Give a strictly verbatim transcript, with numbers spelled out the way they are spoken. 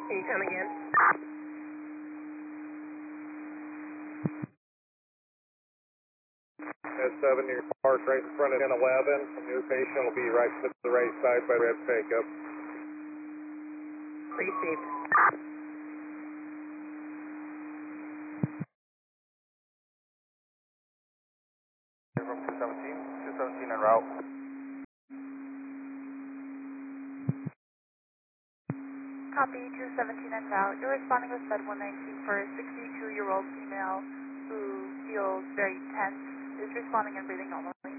Can you come again? S seven, you're parked right in front of ten eleven. Your patient will be right to the right side by red pickup. Received. From two seventeen, two seventeen en route. Copy, two seventeen en route. You're responding with Med one nineteen for a sixty-two-year-old female who feels very tense, is responding and breathing normally.